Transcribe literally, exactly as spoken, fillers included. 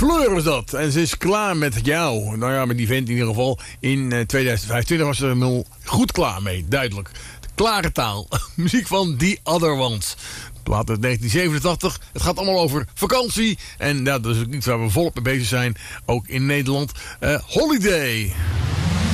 Fleur is dat. En ze is klaar met jou. Nou ja, met die vent in ieder geval. In uh, tweeduizend vijfentwintig was ze er helemaal goed klaar mee. Duidelijk. Klare taal. Muziek van The Other Ones. Plaat uit negentien zevenentachtig. Het gaat allemaal over vakantie. En ja, dat is ook iets waar we volop mee bezig zijn. Ook in Nederland. Uh, Holiday.